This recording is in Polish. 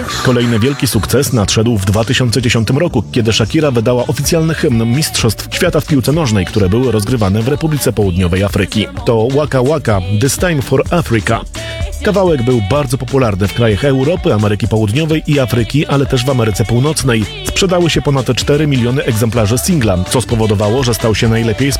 Kolejny wielki sukces nadszedł w 2010 roku, kiedy Shakira wydała oficjalny hymn Mistrzostw Świata w piłce nożnej, które były rozgrywane w Republice Południowej Afryki. To Waka Waka, This Time for Africa. Kawałek był bardzo popularny w krajach Europy, Ameryki Południowej i Afryki, ale też w Ameryce Północnej. Sprzedały się ponad 4 miliony egzemplarzy singla, co spowodowało, że stał się najlepiej